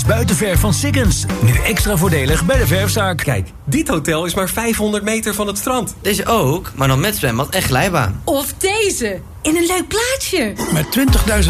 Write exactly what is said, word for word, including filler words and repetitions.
Buitenverf van Sikkens. Nu extra voordelig bij de verfzaak. Kijk, dit hotel is maar vijfhonderd meter van het strand. Deze ook, maar dan met zwembad en glijbaan. Of deze, in een leuk plaatsje. Met twintigduizend